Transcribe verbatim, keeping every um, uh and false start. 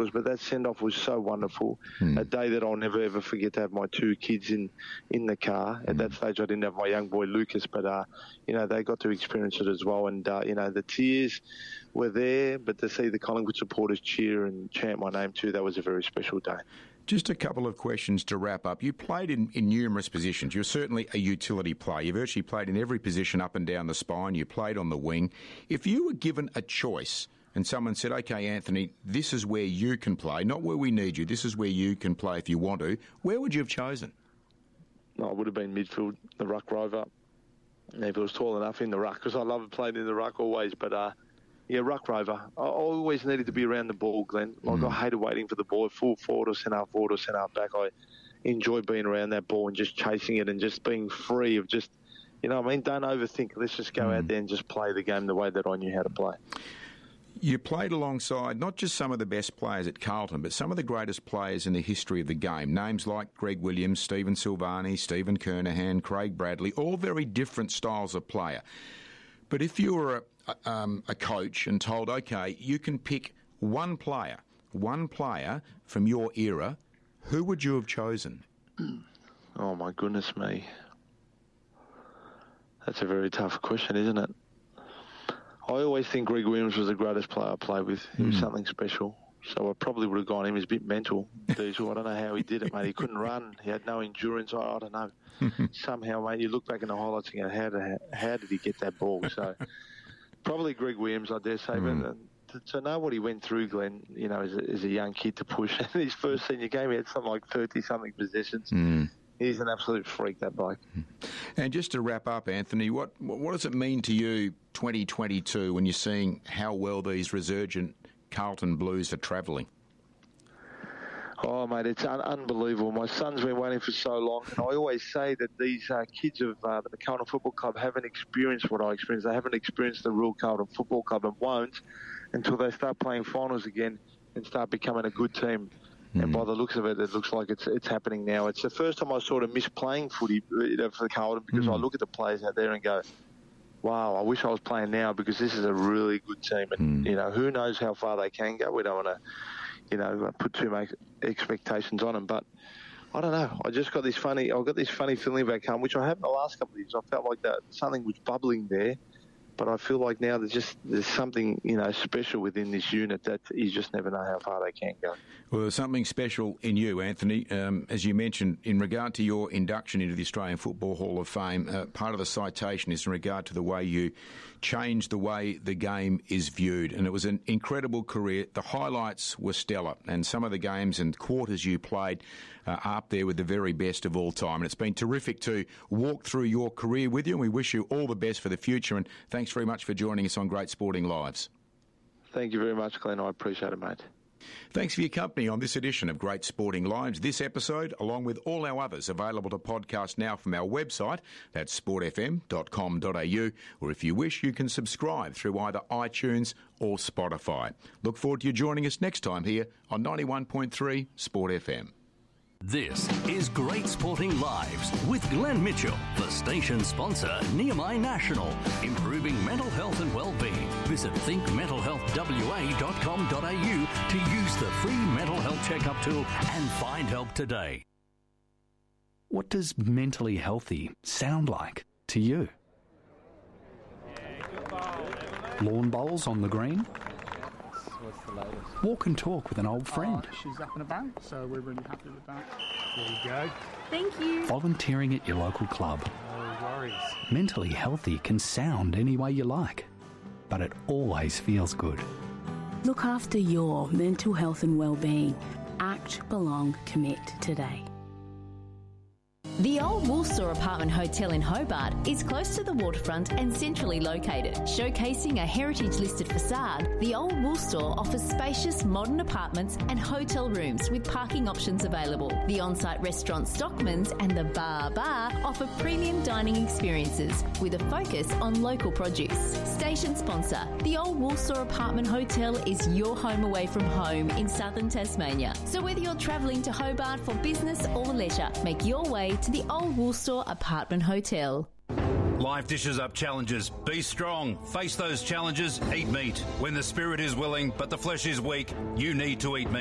supporters, but that send-off was so wonderful. Mm. A day that I'll never, ever forget to have my two kids in, in the car. Mm. At that stage, I didn't have my young boy, Lucas, but, uh, you know, they got to experience it as well. And, uh, you know, the tears were there, but to see the Collingwood supporters cheer and chant my name too, that was a very special day. Just a couple of questions to wrap up. You played in, in numerous positions. You're certainly a utility player. You virtually played in every position up and down the spine. You played on the wing. If you were given a choice and someone said, OK, Anthony, this is where you can play, not where we need you, this is where you can play if you want to, where would you have chosen? No, I would have been midfield, the ruck rover. And if it was tall enough in the ruck, because I love playing in the ruck always, but... uh Yeah, ruck rover. I always needed to be around the ball, Glenn. Like, mm. I hated waiting for the ball, full forward or centre forward or centre back. I enjoy being around that ball and just chasing it and just being free of just, you know what I mean? Don't overthink. Let's just go mm. out there and just play the game the way that I knew how to play. You played alongside not just some of the best players at Carlton, but some of the greatest players in the history of the game. Names like Greg Williams, Stephen Silvani, Stephen Kernahan, Craig Bradley, all very different styles of player. But if you were a Um, a coach and told, OK, you can pick one player, one player from your era, who would you have chosen? Oh, my goodness me. That's a very tough question, isn't it? I always think Greg Williams was the greatest player I played with. He was mm. something special. So I probably would have gone him. He was a bit mental, Diesel. I don't know how he did it, mate. He couldn't run. He had no endurance. I, I don't know. Somehow, mate, you look back in the highlights and go, how did, how did he get that ball? So... Probably Greg Williams, I dare say, mm. but uh, to, to know what he went through, Glenn, you know, as a, as a young kid to push. In his first senior game, he had something like thirty-something possessions. Mm. He's an absolute freak, that bloke. And just to wrap up, Anthony, what what does it mean to you, twenty twenty-two, when you're seeing how well these resurgent Carlton Blues are travelling? Oh, mate, it's un- unbelievable. My son's been waiting for so long, and I always say that these uh, kids of uh, the Carlton Football Club haven't experienced what I experienced. They haven't experienced the real Carlton Football Club and won't until they start playing finals again and start becoming a good team. Mm. And by the looks of it, it looks like it's it's happening now. It's the first time I sort of miss playing footy, you know, for Carlton, because mm. I look at the players out there and go, wow, I wish I was playing now, because this is a really good team. And, mm. you know, who knows how far they can go. We don't want to... you know, put too many expectations on them. But I don't know. I just got this funny, I've got this funny feeling back home, which I haven't the last couple of years. I felt like that something was bubbling there. But I feel like now there's just there's something, you know, special within this unit that you just never know how far they can go. Well, there's something special in you, Anthony. Um, as you mentioned, in regard to your induction into the Australian Football Hall of Fame, uh, part of the citation is in regard to the way you changed the way the game is viewed. And it was an incredible career. The highlights were stellar. And some of the games and quarters you played uh, are up there with the very best of all time. And it's been terrific to walk through your career with you. And we wish you all the best for the future. And thanks very much for joining us on Great Sporting Lives. Thank you very much, Glenn. I appreciate it, mate. Thanks for your company on this edition of Great Sporting Lives. This episode, along with all our others, available to podcast now from our website, that's sport f m dot com dot a u, or if you wish, you can subscribe through either iTunes or Spotify. Look forward to you joining us next time here on ninety-one point three Sport F M. This is Great Sporting Lives with Glenn Mitchell, the station sponsor, Nehemiah National, improving mental health and well-being. Visit think mental health w a dot com dot a u to use the free mental health checkup tool and find help today. What does mentally healthy sound like to you? Lawn bowls on the green? What's the latest? Walk and talk with an old friend. Oh, she's up and about, so we're really happy with that. There you go. Thank you. Volunteering at your local club. No worries. Mentally healthy can sound any way you like, but it always feels good. Look after your mental health and well-being. Act, belong, commit today. The Old Woolstore Apartment Hotel in Hobart is close to the waterfront and centrally located. Showcasing a heritage-listed facade, the Old Woolstore offers spacious modern apartments and hotel rooms with parking options available. The on-site restaurant Stockman's and the Bar Bar offer premium dining experiences with a focus on local produce. Station sponsor, the Old Woolstore Apartment Hotel is your home away from home in southern Tasmania. So whether you're travelling to Hobart for business or leisure, make your way to the Old Woolstore Apartment Hotel. Life dishes up challenges. Be strong. Face those challenges. Eat meat. When the spirit is willing but the flesh is weak, you need to eat meat.